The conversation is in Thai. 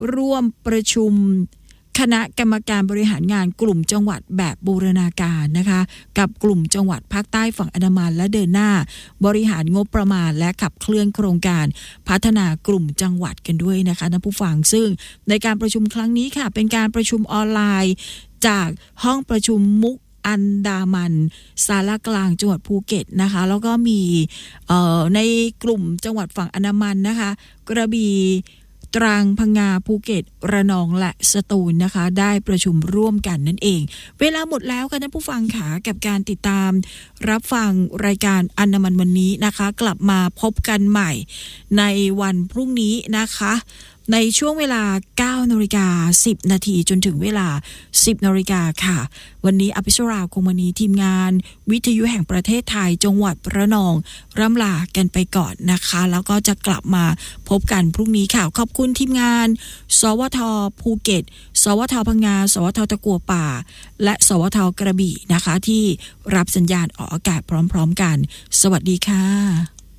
ร่วมประชุมคณะกรรมการบริหารงานกลุ่มจังหวัดแบบบูรณาการนะคะกับกลุ่มจังหวัดภาคใต้ฝั่งอันดามันและเดินหน้าบริหารงบประมาณและขับเคลื่อนโครงการพัฒนากลุ่มจังหวัดกันด้วยนะคะท่านผู้ฟังซึ่งในการประชุมครั้งนี้ค่ะเป็นการประชุมออนไลน์จากห้องประชุมมุกอันดามันศาลากลางจังหวัดภูเก็ตนะคะแล้วก็มีในกลุ่มจังหวัดฝั่งอันดามันนะคะกระบี่ตรังพังงาภูเก็ตระนองและสตูลนะคะได้ประชุมร่วมกันนั่นเองเวลาหมดแล้วค่ะท่านผู้ฟังค่ะกับการติดตามรับฟังรายการอันดามันวันนี้นะคะกลับมาพบกันใหม่ในวันพรุ่งนี้นะคะในช่วงเวลา 9:10 นาทีจนถึงเวลา 10 นาฬิกาค่ะวันนี้อภิชราคงมณีทีมงานวิทยุแห่งประเทศไทยจังหวัดระนองร่ำลากันไปก่อนนะคะแล้วก็จะกลับมาพบกันพรุ่งนี้ค่ะขอบคุณทีมงานสวท.ภูเก็ตสวท.พังงาสวท.ตะกั่วป่าและสวท.กระบี่นะคะที่รับสัญญาณออกอากาศพร้อมๆกันสวัสดีค่ะ